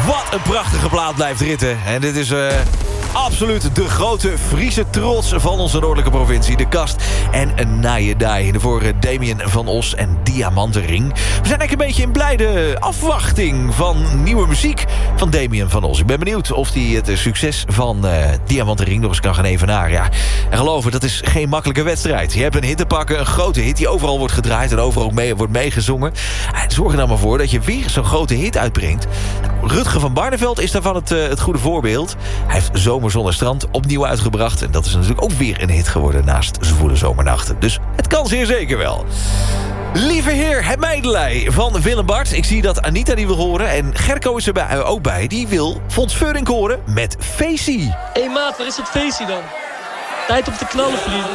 Wat een prachtige plaat blijft ritten. En dit is absoluut de grote Friese trots van onze noordelijke provincie. De Kast en Naaiendij. Voor Damien van Os en Diamantenring. We zijn eigenlijk een beetje in blijde afwachting van nieuwe muziek van Damien van Os. Ik ben benieuwd of hij het succes van Diamantenring nog eens kan gaan evenaren. Ja, en geloof me, dat is geen makkelijke wedstrijd. Je hebt een hit te pakken, een grote hit die overal wordt gedraaid en overal ook wordt meegezongen. Zorg er nou maar voor dat je weer zo'n grote hit uitbrengt. Rutger van Barneveld is daarvan het goede voorbeeld. Hij heeft Zomer zonder strand opnieuw uitgebracht. En dat is natuurlijk ook weer een hit geworden naast Zwoele zomernachten. Dus het kan zeer zeker wel. Lieve heer, het meidelei van Willem Bart. Ik zie dat Anita die wil horen. En Gerco is er ook bij. Die wil Fons Veurink horen met Feestie. Hé maat, waar is dat feestje dan? Tijd om te knallen, vriend.